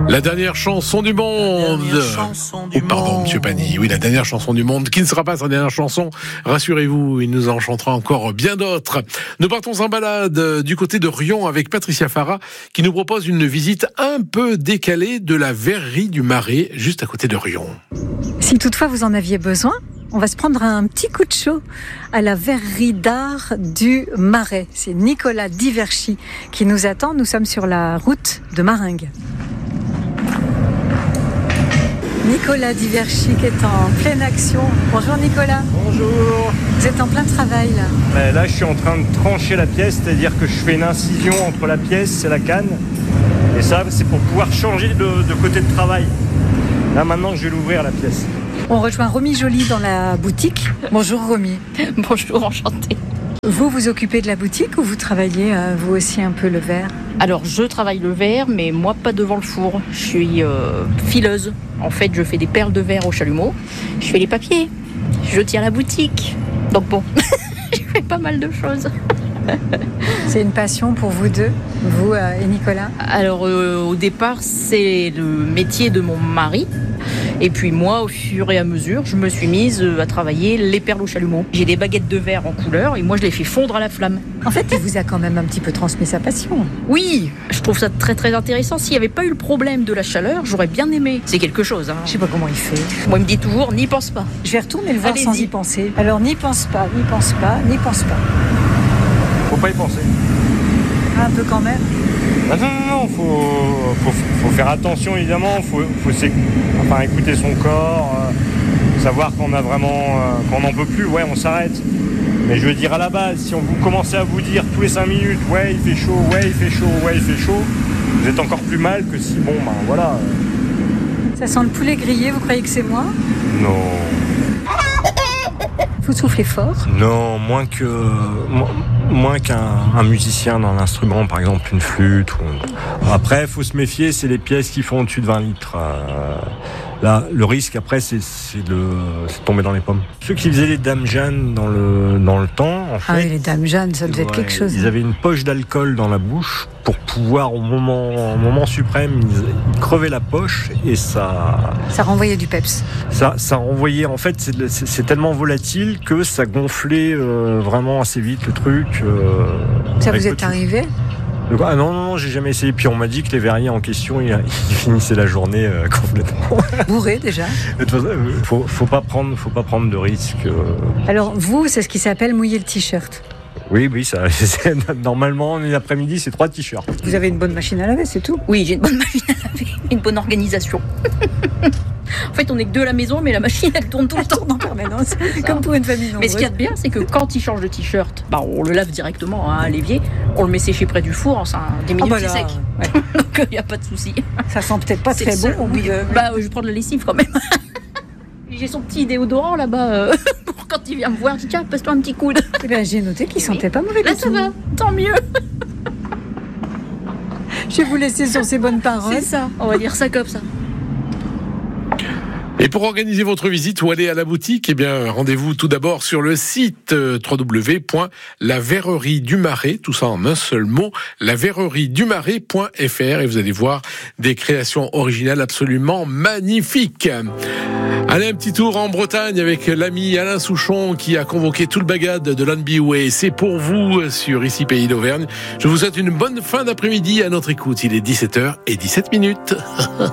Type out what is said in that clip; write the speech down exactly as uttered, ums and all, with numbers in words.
La dernière chanson du monde. Chanson du oh, pardon, monde. Monsieur Pani. Oui, la dernière chanson du monde, qui ne sera pas sa dernière chanson. Rassurez-vous, il nous en chantera encore bien d'autres. Nous partons en balade du côté de Riom avec Patricia Farah, qui nous propose une visite un peu décalée de la verrerie du Marais, juste à côté de Riom. Si toutefois vous en aviez besoin, on va se prendre un petit coup de chaud à la verrerie d'art du Marais. C'est Nicolas Diverchy qui nous attend. Nous sommes sur la route de Maringues. Nicolas Diverchy qui est en pleine action. Bonjour Nicolas. Bonjour. Vous êtes en plein travail là. Ben là, je suis en train de trancher la pièce, c'est-à-dire que je fais une incision entre la pièce et la canne. Et ça, c'est pour pouvoir changer de, de côté de travail. Là, maintenant, je vais l'ouvrir la pièce. On rejoint Romy Joly dans la boutique. Bonjour Romy. Bonjour, enchantée. Vous vous occupez de la boutique ou vous travaillez euh, vous aussi un peu le verre? Alors, je travaille le verre, mais moi, pas devant le four. Je suis euh, fileuse. En fait, je fais des perles de verre au chalumeau. Je fais les papiers. Je tiens la boutique. Donc bon, je fais pas mal de choses. C'est une passion pour vous deux, vous euh, et Nicolas? Alors, euh, au départ, c'est le métier de mon mari. Et puis moi, au fur et à mesure, je me suis mise à travailler les perles au chalumeau. J'ai des baguettes de verre en couleur et moi, je les fais fondre à la flamme. En fait, il vous a quand même un petit peu transmis sa passion. Oui, je trouve ça très très intéressant. S'il n'y avait pas eu le problème de la chaleur, j'aurais bien aimé. C'est quelque chose. Hein. Je sais pas comment il fait. Moi, il me dit toujours, n'y pense pas. Je vais retourner le voir Allez-y. sans y penser. Alors, n'y pense pas, n'y pense pas, n'y pense pas. Faut pas y penser. Un peu quand même. Non, non, non, non, faut, faut, faut faire attention évidemment, faut, faut enfin, écouter son corps, euh, savoir qu'on a vraiment, euh, qu'on n'en peut plus, ouais, on s'arrête. Mais je veux dire à la base, si on vous commencez à vous dire tous les cinq minutes, ouais, il fait chaud, ouais, il fait chaud, ouais, il fait chaud, vous êtes encore plus mal que si, bon, ben voilà. Euh... Ça sent le poulet grillé, vous croyez que c'est moi? Non. Vous soufflez fort? Non, moins que moins, moins qu'un un musicien dans l'instrument, par exemple une flûte. Ou... Après, il faut se méfier, c'est les pièces qui font au-dessus de vingt litres. Euh, là, le risque après, c'est, c'est de c'est de tomber dans les pommes. Ceux qui faisaient les dames Jeanne dans le dans le temps, en fait. Ah oui, les dames Jeanne, ça devait ouais, être quelque chose. Ils avaient une poche d'alcool dans la bouche pour pouvoir, au moment, au moment suprême, ils, ils crevaient la poche et ça. Ça renvoyait du peps. Ça, ça renvoyait. En fait, c'est, c'est, c'est tellement volatile que ça gonflait euh, vraiment assez vite le truc. Euh, ça vous est arrivé? Ah non, non, non, j'ai jamais essayé. Puis on m'a dit que les verriers en question, ils, ils finissaient la journée euh, complètement bourrés déjà. De toute façon, faut, faut pas prendre, faut pas prendre de risques. Euh... Alors vous, c'est ce qui s'appelle mouiller le t-shirt. Oui, oui, ça. C'est, normalement, l'après-midi, c'est trois t-shirts. Vous avez une bonne machine à laver, c'est tout? Oui, j'ai une bonne machine à laver, une bonne organisation. En fait, on n'est que deux à la maison, mais la machine, elle tourne tout le temps en permanence, comme pour une famille nombreuse. Mais ce qu'il y a de bien, c'est que quand il change de t-shirt, bah, on le lave directement hein, à l'évier, on le met sécher près du four, en des minutes, oh bah c'est sec. Ouais. Donc, il n'y a pas de souci. Ça sent peut-être pas c'est très bon. Oui, euh, bah, je vais prendre la lessive quand même. J'ai son petit déodorant là-bas euh, pour quand il vient me voir, je dis tiens, passe-toi un petit coude. Eh ben, j'ai noté qu'il sentait oui. pas mauvais. Là, ça va, tant mieux. Je vais vous laisser sur ces bonnes paroles. C'est ça, on va dire ça comme ça. Et pour organiser votre visite ou aller à la boutique, eh bien, rendez-vous tout d'abord sur le site w w w point la verrerie du Marais, tout ça en un seul mot, la verrerie du marais point f r, et vous allez voir des créations originales absolument magnifiques. Allez, un petit tour en Bretagne avec l'ami Alain Souchon qui a convoqué tout le bagade de l'N B A. C'est pour vous sur Ici Pays d'Auvergne. Je vous souhaite une bonne fin d'après-midi à notre écoute. Il est dix-sept heures dix-sept minutes.